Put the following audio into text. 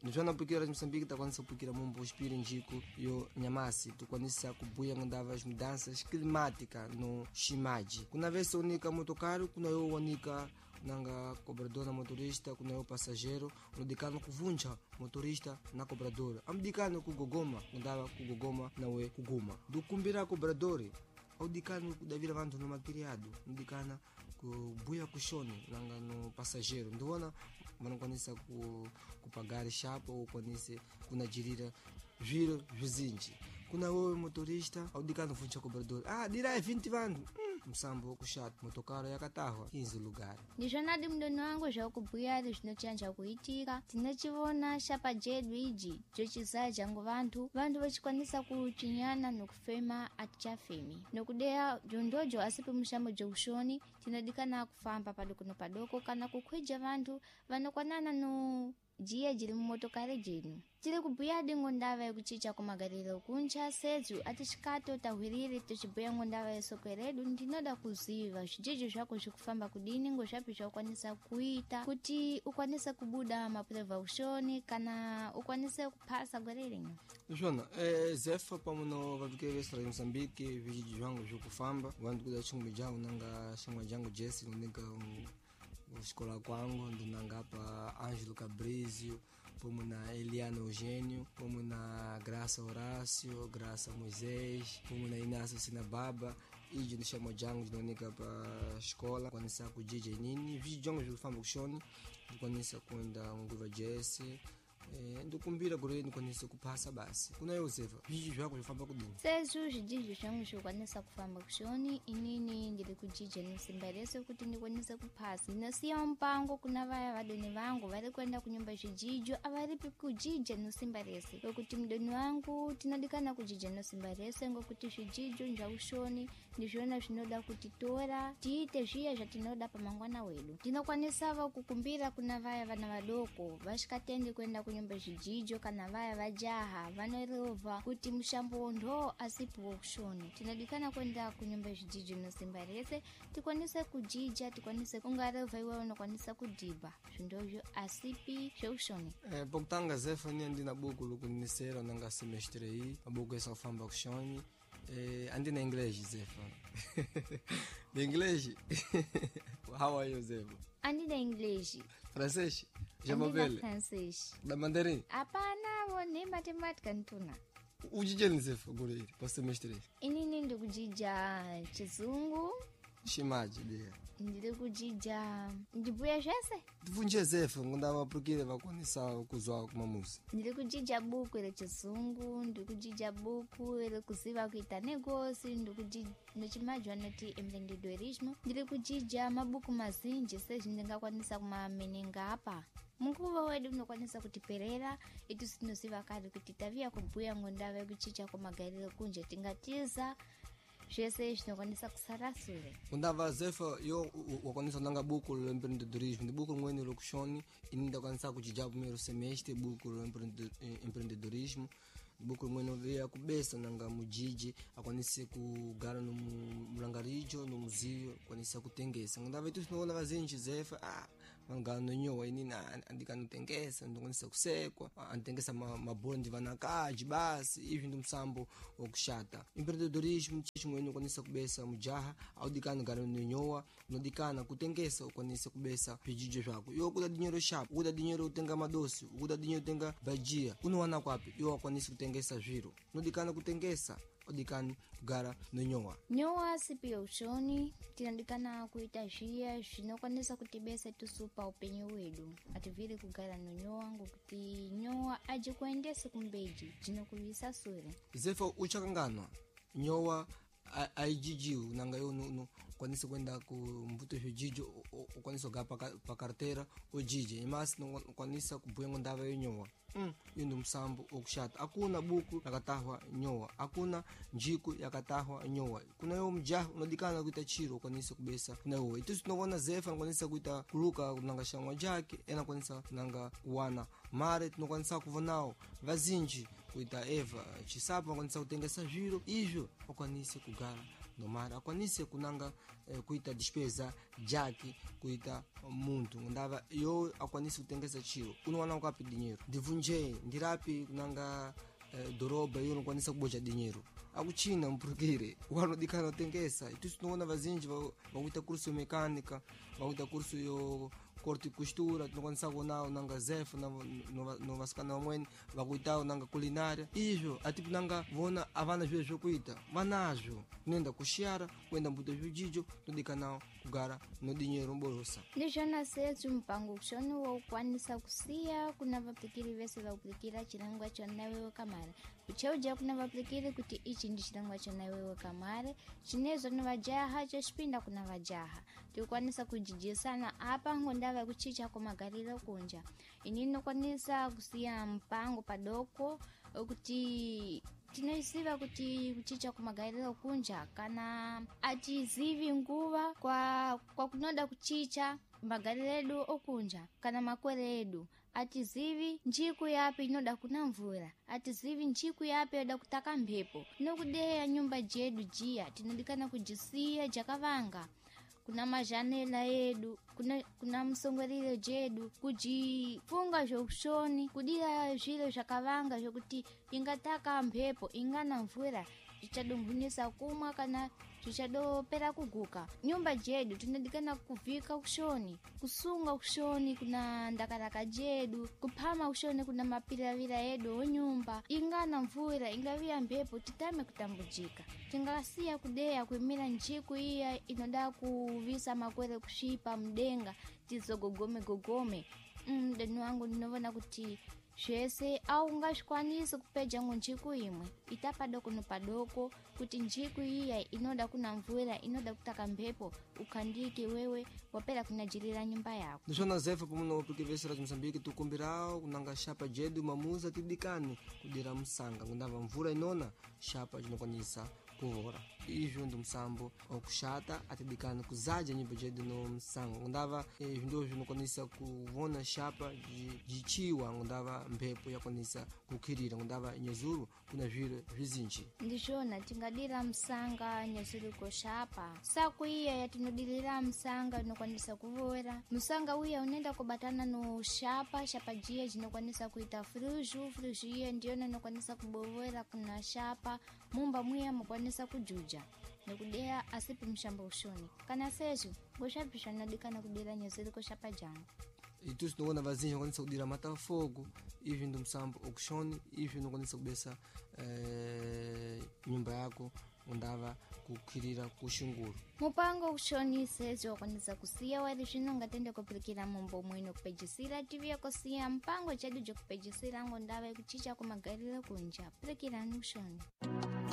Nijona pukira Moçambique takwanisa kupukira mumbo uspiri njiko yo nyamasi tukwanisa kubuya ngandava as mudanças climáticas no Ximaji. Kuna vez unika motocaro, kuna yo unika nanga cobrador na motorista, kuna yo passageiro, unodikana kuvunja motorista na cobrador. Amdikana kugogoma, ngandava kugogoma nawe kuguma. Dukumbira cobradori audikana kudavira vantu no macriado, ndikana kubuya kushoni nanga no passageiro. Ndiona vanokwanisa kupagara chapo ou kwanise kunajirira viro vizinji. Kuna wewe motorista audikana vunja cobrador. Dira 20 vantu. Msambo kushata motokaro yakatahwa 15 lugar. Ndishonadi mdono wangu zvakubhuya zvinochanja kuitika. Tinochiona shapa jedu iji chochiza jangu vantu vachikwanisa kuchinyana nokufema atichafemi. Nokudeya jondojo asipi mushambo joushoni tinodikana kufamba padoko kana kukwija vantu vanokwanana no jia jiri mumotokari jenu. Tiri kubhuya ngondava yekuchicha kumagariro kuncha sezu atishikato tahwiriri tuchibuya ngondava yesokweredu. Ndinoda kuziva zvijejo zvako zvikufamba kudini ngozvapi zvakwanisa kuita kuti ukwanise kubuda maprevaushoni kana ukwanise kupasa gwerere. Jona, zefa pamuno vavikevestra Moçambique vijejo vyangu vikufamba vantu kuda chingumi jangu nanga shangwa jangu Jesse unika escola kwangu ndinanga hapa Ângelo Cabrizio, pomo na Eliana Eugênio, pomo na Graça Horácio, Graça Moisés, pomo na Inácio Sinababa. Iji ndishamo jangu ndinonika pa escola kwanisa kujija nini viji jangu vikufamba kushoni kwanisa kwenda nguva Jesse. Ndukumbira gure ndikwanisa kupasa basi. Kuna Yosefa viji vyako vifamba kudini sezu zvijijo zvangu zvikwanisa kufamba kushoni inini ndiri kujija nosimbarese kuti ndikwanisa kupasa. Ndinosiya mpango kuna vaya vadoni vangu vari kuenda kunyumba zvijijo avaripi kujija nosimbarese nokuti mdoni wangu tinodikana kujija nosimbarese ngokuti zvijijo njaushoni ndizvona zvinoda kutitora tiite zviya zvatinoda pamangwana wedu. Tinokwanisa kukumbira kuna vaya vana vadoko vasvikatende kuenda kunyumba zvijijo kana vaya vajaha vanorova kuti mushambo ndo asipo kushoni. Tinodikana kwenda kunyumba zvijijo nosimbarese tikwanise kujija tikwanise kungarova iwe unokwanisa kudhiba zvindozvo asipi zveushoni. Pokutanga zefa ni andina buku lokunisera nanga semestre hii mabuku esa kufamba kushoni. Andina English zefa. The English. How are you zefa? Andina English. Francês? Jamobele? Francês. Da mandarim? Apana wone matemática ntuna. Ujijeni zefa gure pa semestre. Inini ndikujija chizungu. Ximaji dia. Ndiri kujija ndibuya zvese. Tivunje zefa ngondava prokire vakwanisa kuzwa kumamuzi. Ndiri kujija buku rechizungu, ndiri kujija buku rekuziva kuita negosi, ndiri kujija nochimajwa noti empreendedorismo. Ndiri kujija mabuku mazinji sezvindingakwanisa kumamenenga apa. Munguva wedu unokwanisa kutiperera itu sinoziva kare kuti taviya kubhuya ngondava yekuchicha kumagariro kunje tingatiza zvese zvinokwanisa kusarasure. Undava zefa yo wakwanisa nanga buku lo empreendedorismo, ndi buku limweni lokushoni ini ndakwanisa kujija primeiro semestre buku lo empreendedorismo. Buku limweni vya kubesa nanga mujiji akwanise kugara no mulangarijo no muzio kwanisa kutengesa. Ngandava itu sinoona vazinji zefa mangano no nyowa ini andikana kutengesa ndikwanisa kusekwa antengesa mabondi vanakaji basi ivi ndi msambo okushata. Empreendedorismo chimweni kwanisa kubesa mujaha audikana gara no nyowa nodikana kutengesa kwanisa kubesa vijijo vyako. Yo kuda dinero shapo, kuda dinero utenga madosi, kuda dinero utenga bajia. Unowana kwapi? Yo kwanisa kutengesa zviro. Nodikana kutengesa odikani kugara no nyowa. Nyowa sipi ushoni tinadikana kuita zviya zvinokwanisa kutibesa tusupa upenyu wedu. Ativiri kugara no nyowa ngokuti nyowa aje kuendese kumbeji dzinokuvisa sure. Zefa uchakanganwa nyowa aijijiu nanga yo no kwanisa kwenda ku mbuto zvijijo kwanisa kugapa pa carteira ojije imasi no kwanisa kubhuya ngondava yonyowa. Yendo msambo okushata. Akuna buku yakatahwa nyowa, akuna njiku yakatahwa nyowa. Kuna yo mjaha unodikana kuita chiro kwanisa kubesa kuna yo. Itu sinokona zefa kwanisa kuita kuluka nanga shangwa jake ena kwanisa nanga kuwana mare tinokwanisa kuvanao vazinji kuita eva chisapa kwanisa kutengesa zviro izvo kwanisa kugara nomara akwanise kunanga kuita despesa jaki kuita muntu ndava yo akwanise kutengesa chiro unowana ukapi dinheiro ndivunje ndirapi kunanga doroba yo unokwanisa kubocha dinheiro akuchina mpurukire wanodikana utengesa itu sinoona vazinji vakuita kurso mecânica vakuita kurso yo corte e costura tinokwanisa kuona nanga zef no vasikana vamweni vakuita nanga culinária izvo atipi nanga vona avana zvile zvokuita vanazvo tinoenda kuxiara kuenda mbuto zvijijo todikanawo kugara no dinheiro mborosa ndizvona setu mpango kushoni wokwanisa kusiya kuna vapikiri vese vakupikira chirangwa chonaiwewe kamare kucheuja kuna vapikiri kuti ichi ndi chirangwa chonaiwewe kamare chinezo ni vajaha chochipinda kuna vajaha tikwanisa kujijisana apa ngondava kuchicha kwa magariro kunja inino kwanisa kusiya mpango padoko kuti tinoisiva kuti kuchicha kumagariro kunja kana atizivi nguva kwa kunoda kuchicha magariro edu okunja kana makwere edu atizivi njiku yapi inoda kuna mvura atizivi njiku yapi yoda kutaka mphepo nokudeya nyumba jedu jiya tinodikana kujisiya jakavanga kuna majanela edu kuna msongweriro jedu kujifunga zvokushoni kudira zvilo zvakavanga zvokuti ingataka mphepo ingana mvura zvichadongunisa kumwa kana zvichadopera kuguka nyumba jedu tinodikana kuvika kushoni kusunga kushoni kuna ndakaraka jedu kuphama kushoni kuna mapiravira edu onyumba ingana mvura ingaviya mphepo titame kutambujika tingasiya kudeya kuimira njiku iya inoda kuvisa makwere kusvipa mdenga tizogogome dani wangu ndinovona kuti zvese aungazvikwanisi kupeja njiku imwe ita padoko nopadoko kuti njiku iya inoda kuna mvura inoda kutaka mphepo ukandike wewe wapera kunajirira nyumba yako ndizvona zefe pamuno pikivesera Mozambique tukumbirawo kunanga shapa jedu mamuza tidikane kudira msanga ngundava mvura inona shapa chinokwanisa kuvora izvo ndi msambo okushata atidikana kuzaja nyimbo jedu no msanga ngundava ndo zvinokwanisa kuvona shapa jichiwa ngundava mphepo yakwanisa kukhirira ngundava nyezuru kuna zviro zvizinji ndizvona tingadira msanga nyezuru koshapa saku iya yatinodilira msanga inokwanisa kuvora msanga uya unoenda kubatana no shapa jiya jinokwanisa kuita fruju iya ndiyona inokwanisa kubovera kuna shapa mumba muya mukwanisa kujuja nekudeya asipi mshamba ushoni kana sezvo ngoshapisha nadikana kudira nyezuru koshapa jangu itu sinoona vazinji vakwanisa kudira matafogo izvi ndi msambo okushoni izvi unokwanisa kubesa nyumba yako undava kukhirira kushunguru mupango kushoni sezo wakwanisa kusiya wali zvino ngatende kupirikira mumbo mwino kupejisira tv yako siya mpango chedu jokupejisira ngondava ikuchicha kumagariro kunja pirikirani kushoni